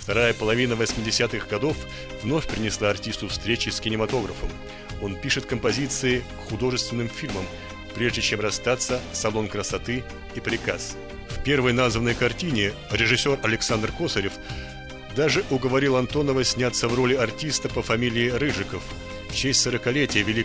Вторая половина 80-х годов вновь принесла артисту встречи с кинематографом. Он пишет композиции к художественным фильмам, прежде чем расстаться с «Салон красоты» и «Приказ». В первой названной картине режиссер Александр Косарев даже уговорил Антонова сняться в роли артиста по фамилии Рыжиков в честь 40-летия